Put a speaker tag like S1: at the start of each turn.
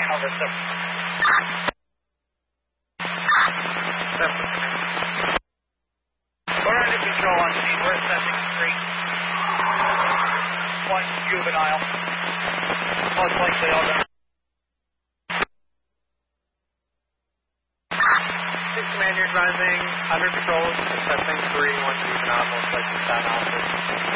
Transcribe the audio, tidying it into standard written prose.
S1: Alpha 7. We're under control on scene. We're assessing 3. 1 juvenile. Most likely all done.
S2: Command, you're driving under control, assessing 3, 1 juvenile, most likely 7 Alpha.